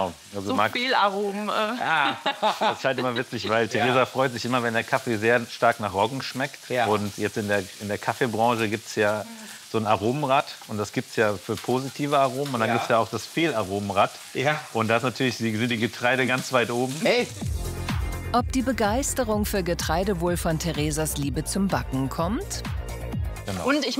Also So viel Aromen. das ist halt immer witzig, weil Theresa freut sich immer, wenn der Kaffee sehr stark nach Roggen schmeckt. Ja. Und jetzt in der Kaffeebranche gibt es ja so ein Aromenrad. Und das gibt es ja für positive Aromen. Und dann gibt es ja auch das Fehlaromenrad. Ja. Und da ist natürlich, sind die Getreide ganz weit oben. Hey. Ob die Begeisterung für Getreide wohl von Theresas Liebe zum Backen kommt? Genau. Und ich